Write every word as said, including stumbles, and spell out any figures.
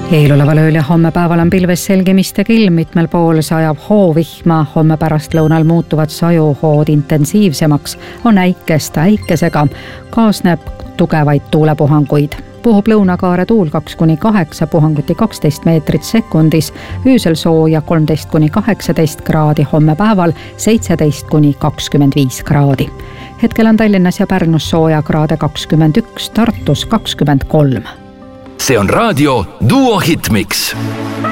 Eeloleval ööl ja homme päeval on pilves selgemist ja kilm, mitmel pool sajab hoovihma, homme pärastlõunal muutuvad sajuhood intensiivsemaks, on äikest äikesega, kaasneb tugevaid tuulepuhanguid. Puhub lõunakaare tuul kaks kuni kaheksa, puhanguti kaksteist meetrit sekundis, öösel sooja kolmteist kuni kaheksateist kraadi, homme päeval seitseteist kuni kakskümmend viis kraadi. Hetkel on Tallinnas ja Pärnus sooja kraade kakskümmend üks, Tartus kakskümmend kolm. See on raadio Duo Hitmix.